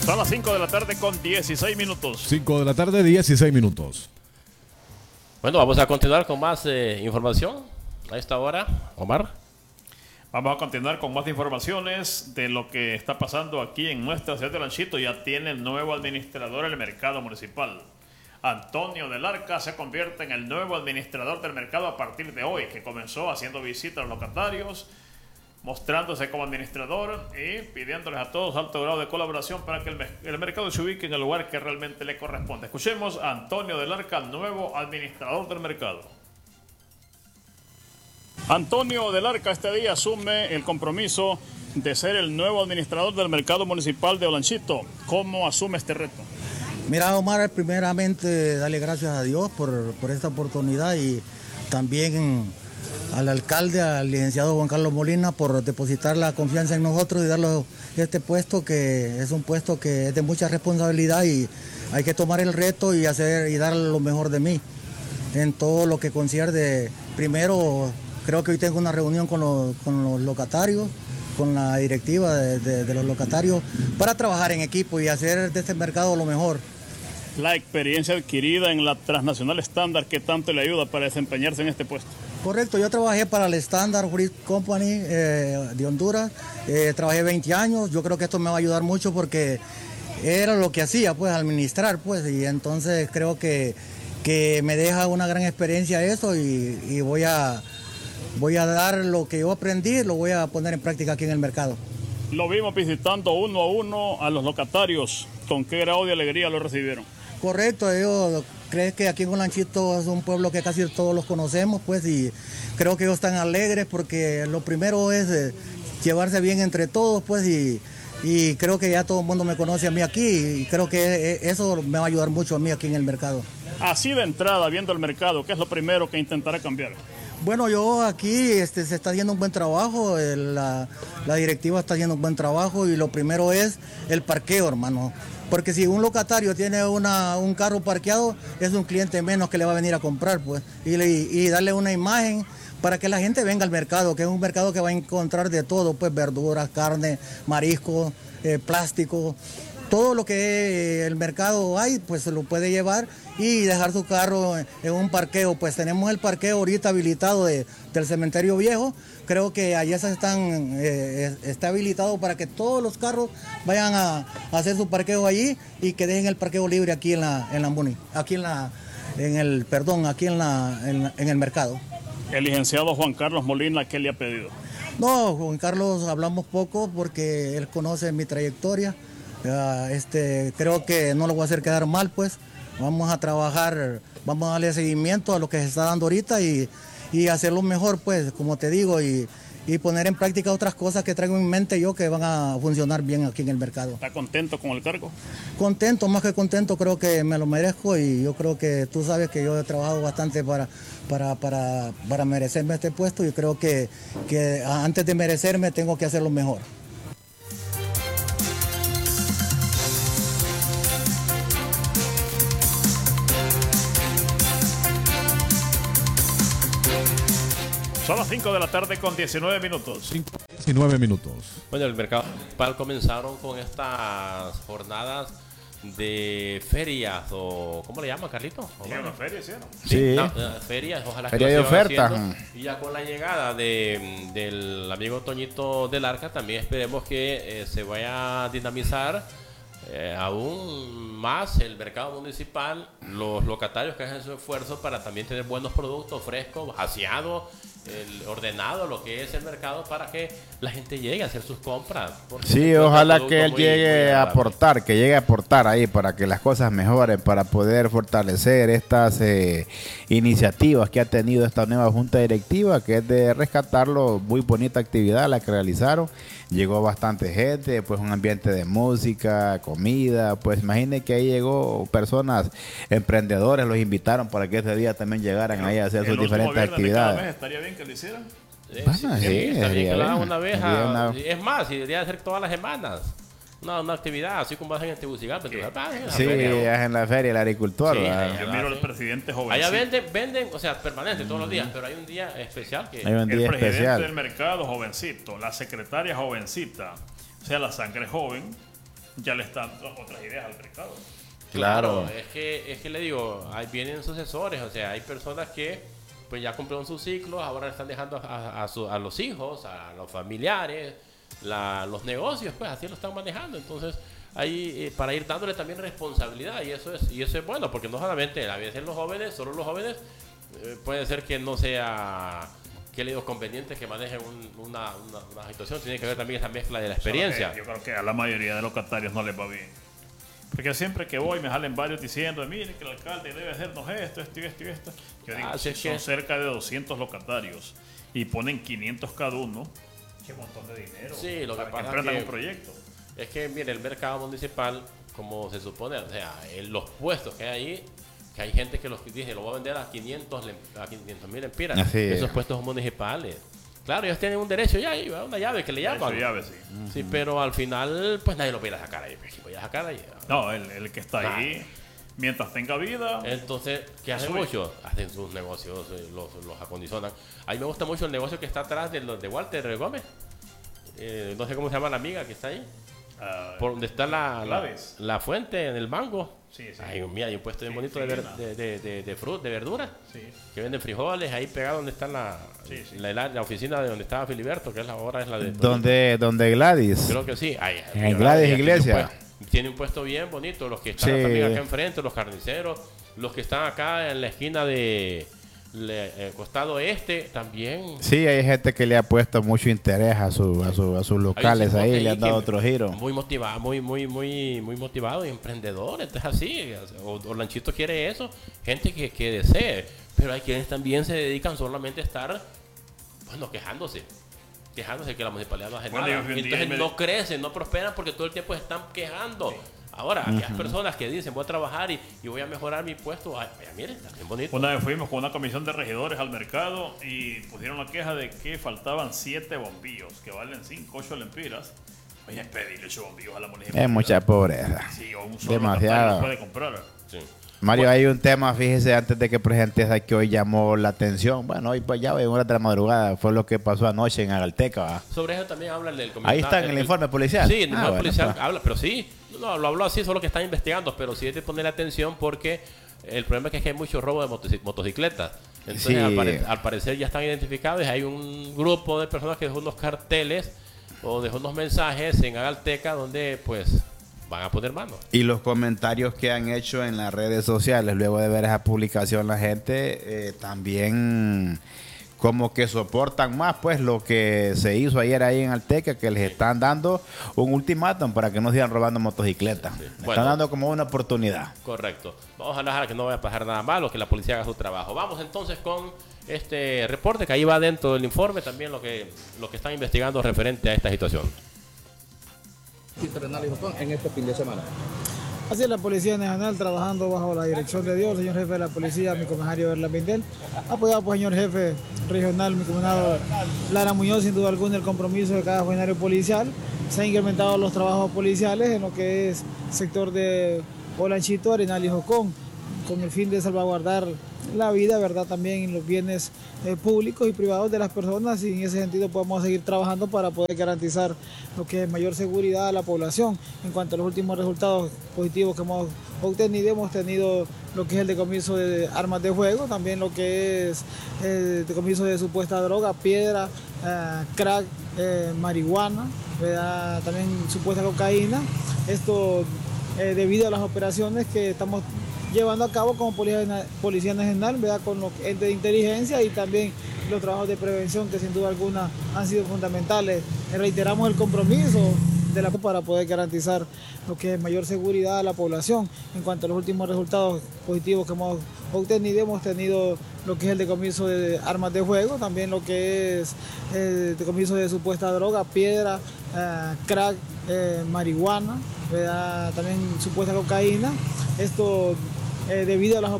Son las 5 de la tarde con 16 minutos. 5 de la tarde, 16 minutos. Bueno, vamos a continuar con más información a esta hora, Omar. Vamos a continuar con más informaciones de lo que está pasando aquí en nuestra ciudad de Olanchito. Ya tiene el nuevo administrador del mercado municipal. Antonio del Arca se convierte en el nuevo administrador del mercado a partir de hoy, que comenzó haciendo visitas a los locatarios, mostrándose como administrador y pidiéndoles a todos alto grado de colaboración para que el mercado se ubique en el lugar que realmente le corresponde. Escuchemos a Antonio del Arca, nuevo administrador del mercado. Antonio del Arca este día asume el compromiso de ser el nuevo administrador del mercado municipal de Olanchito. ¿Cómo asume este reto? Mira, Omar, primeramente darle gracias a Dios por esta oportunidad y también al alcalde, al licenciado Juan Carlos Molina, por depositar la confianza en nosotros y darle este puesto, que es un puesto que es de mucha responsabilidad y hay que tomar el reto y dar lo mejor de mí en todo lo que concierne. Primero, creo que hoy tengo una reunión con los locatarios, con la directiva de los locatarios, para trabajar en equipo y hacer de este mercado lo mejor. La experiencia adquirida en la transnacional estándar, ¿qué tanto le ayuda para desempeñarse en este puesto? Correcto, yo trabajé para el Standard Fruit Company de Honduras, trabajé 20 años, yo creo que esto me va a ayudar mucho porque era lo que hacía, pues, administrar, pues, y entonces creo que me deja una gran experiencia eso y voy a dar lo que yo aprendí, lo voy a poner en práctica aquí en el mercado. Lo vimos visitando uno a uno a los locatarios. ¿Con qué grado de alegría lo recibieron? Correcto, yo creo que aquí en Olanchito es un pueblo que casi todos los conocemos, pues, y creo que ellos están alegres porque lo primero es llevarse bien entre todos, pues, y creo que ya todo el mundo me conoce a mí aquí y creo que eso me va a ayudar mucho a mí aquí en el mercado. Así de entrada, viendo el mercado, ¿qué es lo primero que intentará cambiar? Bueno, yo aquí se está haciendo un buen trabajo, la directiva está haciendo un buen trabajo y lo primero es el parqueo, hermano. Porque si un locatario tiene un carro parqueado, es un cliente menos que le va a venir a comprar, pues. Y darle una imagen para que la gente venga al mercado, que es un mercado que va a encontrar de todo, pues verduras, carne, marisco, plástico. Todo lo que el mercado hay, pues se lo puede llevar y dejar su carro en un parqueo. Pues tenemos el parqueo ahorita habilitado del cementerio viejo. Creo que allá está habilitado para que todos los carros vayan a hacer su parqueo allí y que dejen el parqueo libre aquí en el mercado. El licenciado Juan Carlos Molina, ¿qué le ha pedido? No, Juan Carlos hablamos poco porque él conoce mi trayectoria. Creo que no lo voy a hacer quedar mal, pues. Vamos a trabajar, vamos a darle seguimiento a lo que se está dando ahorita y hacerlo mejor, pues, como te digo, y poner en práctica otras cosas que traigo en mente yo que van a funcionar bien aquí en el mercado. ¿Está contento con el cargo? Contento, más que contento, creo que me lo merezco y yo creo que tú sabes que yo he trabajado bastante para merecerme este puesto y creo que antes de merecerme tengo que hacerlo mejor. Son las 5 de la tarde con 19 minutos. 19 minutos. Bueno, el mercado municipal comenzaron con estas jornadas de ferias, o ¿cómo le llaman, Carlito? Sí, una feria, ¿sí? Sí. No, ferias, ojalá Feria que de lo sigan ofertas. haciendo. Y ya con la llegada del amigo Toñito del Arca, también esperemos que se vaya a dinamizar aún más el mercado municipal, los locatarios que hacen su esfuerzo para también tener buenos productos frescos, aseados, ordenado lo que es el mercado para que la gente llegue a hacer sus compras. Sí, ojalá que él llegue a aportar ahí para que las cosas mejoren, para poder fortalecer estas iniciativas que ha tenido esta nueva junta directiva, que es de rescatarlo. Muy bonita actividad la que realizaron. Llegó bastante gente, pues un ambiente de música, comida, pues imagínense que ahí llegó personas, emprendedores, los invitaron para que ese día también llegaran ahí a hacer sus diferentes actividades. ¿Estaría bien que lo hicieran? Bueno, sí, está bien que lo hagan bien. una vez. Es más, si debería hacer todas las semanas. Una actividad, así como hacen en Tegucigalpa. Sí, en la feria, el agricultor. Sí, yo miro al presidente jovencito. Allá venden, o sea, permanente todos los días, pero hay un día especial que... Hay un día el presidente especial del mercado jovencito, la secretaria jovencita, o sea, la sangre joven, ya le están dando otras ideas al mercado. Claro, es que le digo, ahí vienen sucesores, o sea, hay personas que pues ya cumplieron sus ciclos, ahora están dejando a los hijos, a los familiares, los negocios, pues así lo están manejando. Entonces, ahí para ir dándole también responsabilidad, y eso es bueno, porque no solamente a veces solo los jóvenes, puede ser que no sea que le digo conveniente que manejen una situación, tiene que ver también esa mezcla de la experiencia. Yo creo que a la mayoría de locatarios no les va bien. Porque siempre que voy me salen varios diciendo, miren que el alcalde debe hacernos esto y esto. Yo digo, si son cerca de 200 locatarios y ponen 500 cada uno, qué montón de dinero. Sí, lo que pasa es que un proyecto. Es que, mire, el mercado municipal, como se supone, o sea, los puestos que hay ahí, que hay gente que los dice, lo voy a vender a 500.000 lempiras. Esos puestos son municipales. Claro, ellos tienen un derecho ya, una llave que le llaman. Llave, sí. Sí, pero al final, pues nadie lo puede sacar ahí. Voy a sacar ahí. No, el que está ahí, mientras tenga vida. Entonces, ¿qué hacen muchos? Hacen sus negocios, los acondicionan. A mí me gusta mucho el negocio que está atrás de Walter Gómez. No sé cómo se llama la amiga que está ahí. Por donde está la fuente en el mango. Sí. Hay un puesto bien bonito de fruta, de verduras. Sí. Que venden frijoles ahí pegado donde está la oficina de donde estaba Filiberto, que ahora es la de... Donde Gladys. Creo que sí. En Gladys Iglesia. Tiene un puesto bien bonito. Los que están también acá enfrente, los carniceros. Los que están acá en la esquina de... costado este también. Sí, hay gente que le ha puesto mucho interés a sus locales ahí, le han dado otro giro. Muy motivado, muy motivado y emprendedor. Entonces así, Orlanchito quiere eso, gente que desee, pero hay quienes también se dedican solamente a estar, quejándose que la municipalidad no hace nada. Entonces no crecen, no prosperan porque todo el tiempo se están quejando. Sí. Ahora, aquellas personas que dicen voy a trabajar y voy a mejorar mi puesto, miren, está bien bonito. Una vez fuimos con una comisión de regidores al mercado y pusieron la queja de que faltaban 7 bombillos que valen 5, 8 lempiras. Oye, pedirle 8 bombillos a la municipalidad. Es mucha pobreza. Sí, o un solo demasiado. puede comprar. Sí. Mario, bueno, hay un tema, fíjese, antes de que presentes, que hoy llamó la atención. Bueno, hoy pues ya en horas de la madrugada fue lo que pasó anoche en Agalteca, ¿va? Sobre eso también habla el comisionado. Ahí está en el informe policial. Sí, el informe policial habla, pero sí, no, lo habló así, solo que están investigando, pero sí hay que poner atención porque el problema es que hay mucho robo de motocicletas. Entonces, sí, al parecer ya están identificados y hay un grupo de personas que dejó unos carteles o dejó unos mensajes en Agalteca donde, pues, van a poner mano. Y los comentarios que han hecho en las redes sociales luego de ver esa publicación, la gente también como que soportan más pues lo que se hizo ayer ahí en Alteca, que les están dando un ultimátum para que no sigan robando motocicletas. Sí. Están dando como una oportunidad. Correcto. Vamos a dejar que no vaya a pasar nada malo, que la policía haga su trabajo. Vamos entonces con este reporte que ahí va dentro del informe, también lo que están investigando referente a esta situación. En este fin de semana. Así es, la Policía Nacional trabajando bajo la dirección de Dios, señor jefe de la policía, mi comisario Erlan Pindel, apoyado por el señor jefe regional, mi comisionado Lara Muñoz, sin duda alguna el compromiso de cada funcionario policial. Se han incrementado los trabajos policiales en lo que es sector de Olanchito, Arenal y Jocón, con el fin de salvaguardar la vida, ¿verdad? También en los bienes públicos y privados de las personas, y en ese sentido podemos seguir trabajando para poder garantizar lo que es mayor seguridad a la población. En cuanto a los últimos resultados positivos que hemos tenido lo que es el decomiso de armas de fuego, también lo que es el decomiso de supuesta droga, piedra, crack, marihuana, ¿verdad? También supuesta cocaína. Esto debido a las operaciones que estamos llevando a cabo como Policía Nacional, ¿verdad? Con los entes de inteligencia y también los trabajos de prevención que sin duda alguna han sido fundamentales. Reiteramos el compromiso de la para poder garantizar lo que es mayor seguridad a la población. En cuanto a los últimos resultados positivos que hemos tenido lo que es el decomiso de armas de fuego, también lo que es el decomiso de supuesta droga, piedra, crack, marihuana, ¿verdad? También supuesta cocaína. Esto debido a las